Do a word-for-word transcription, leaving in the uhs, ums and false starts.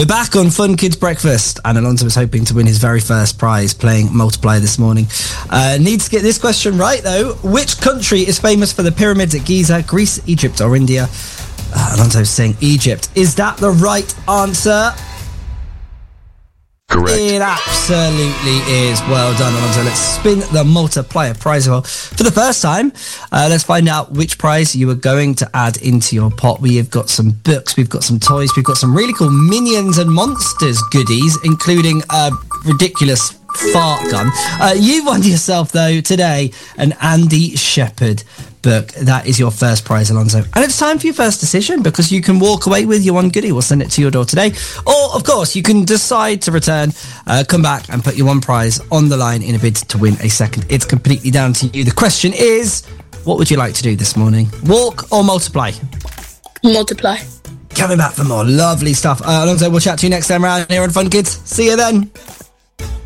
We're back on Fun Kids Breakfast, and Alonso was hoping to win his very first prize playing multiplier this morning. Uh, needs to get this question right, though. Which country is famous for the pyramids at Giza? Greece, Egypt, or India? Uh, Alonso's saying Egypt. Is that the right answer? Correct. It absolutely is. Well done, Alonso. Let's spin the multiplier prize wheel for the first time. Uh, let's find out which prize you are going to add into your pot. We have got some books, we've got some toys, we've got some really cool Minions and Monsters goodies, including a ridiculous fart gun. Uh, you won yourself, though, today, an Andy Shepherd book. That is your first prize, Alonso. And it's time for your first decision, because you can walk away with your one goodie. We'll send it to your door today. Or, of course, you can decide to return, uh, come back and put your one prize on the line in a bid to win a second. It's completely down to you. The question is, what would you like to do this morning? Walk or multiply? Multiply. Coming back for more lovely stuff. Uh, Alonso, we'll chat to you next time around here on Fun Kids. See you then.